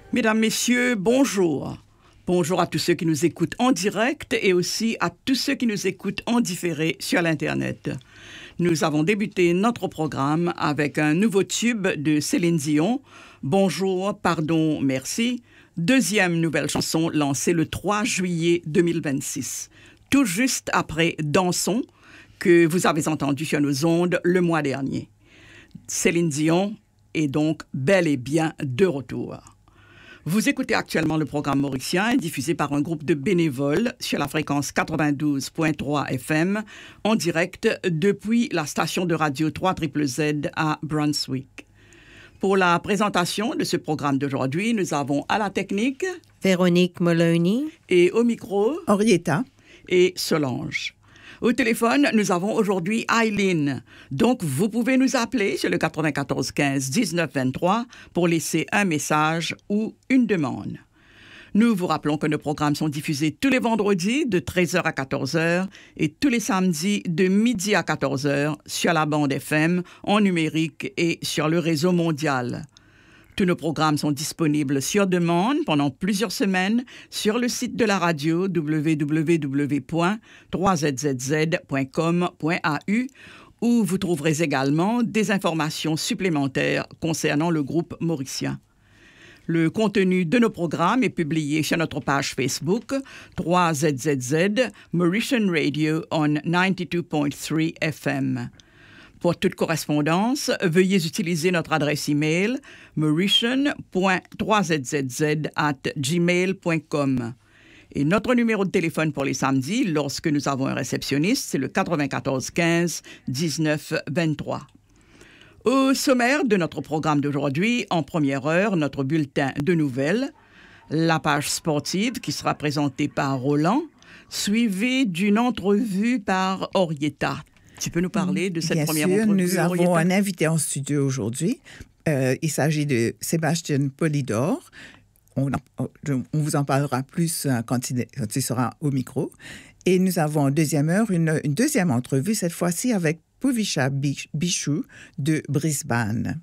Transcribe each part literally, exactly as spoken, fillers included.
Mesdames, Messieurs, bonjour. Bonjour à tous ceux qui nous écoutent en direct et aussi à tous ceux qui nous écoutent en différé sur l'Internet. Nous avons débuté notre programme avec un nouveau tube de Céline Dion, Bonjour, pardon, merci, deuxième nouvelle chanson lancée le trois juillet deux mille vingt-six, tout juste après Dansons, que vous avez entendu sur nos ondes le mois dernier. Céline Dion est donc bel et bien de retour. Vous écoutez actuellement le programme mauricien diffusé par un groupe de bénévoles sur la fréquence quatre-vingt-douze virgule trois F M en direct depuis la station de radio trois Z Z à Brunswick. Pour la présentation de ce programme d'aujourd'hui, nous avons à la technique Véronique Moloney et au micro Henrietta et Solange. Au téléphone, nous avons aujourd'hui Eileen. Donc, vous pouvez nous appeler sur le quatre-vingt-quatorze quinze dix-neuf vingt-trois pour laisser un message ou une demande. Nous vous rappelons que nos programmes sont diffusés tous les vendredis de treize heures à quatorze heures et tous les samedis de midi à quatorze heures sur la bande F M, en numérique et sur le réseau mondial. Tous nos programmes sont disponibles sur demande pendant plusieurs semaines sur le site de la radio w w w point trois z z z point com point a u où vous trouverez également des informations supplémentaires concernant le groupe mauricien. Le contenu de nos programmes est publié sur notre page Facebook trois Z Z Z Mauritian Radio on quatre-vingt-douze virgule trois F M. Pour toute correspondance, veuillez utiliser notre adresse email mauritian point trois z z z arobase gmail point com. Et notre numéro de téléphone pour les samedis, lorsque nous avons un réceptionniste, c'est le quatre-vingt-quatorze quinze dix-neuf vingt-trois. Au sommaire de notre programme d'aujourd'hui, en première heure, notre bulletin de nouvelles, la page sportive qui sera présentée par Roland, suivie d'une entrevue par Henrietta. Tu peux nous parler de cette Bien première sûr, entrevue, nous avons Henrietta? un invité en studio aujourd'hui. Euh, il s'agit de Sébastien Polidor. On, on vous en parlera plus quand il, quand il sera au micro. Et nous avons en deuxième heure une, une deuxième entrevue, cette fois-ci avec Puvisha Bichou de Brisbane.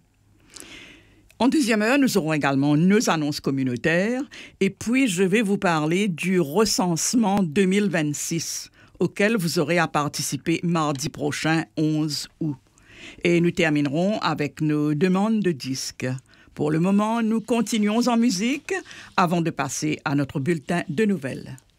En deuxième heure, nous aurons également nos annonces communautaires. Et puis, je vais vous parler du recensement deux mille vingt-six, auquel vous aurez à participer mardi prochain, onze août. Et nous terminerons avec nos demandes de disques. Pour le moment, nous continuons en musique avant de passer à notre bulletin de nouvelles.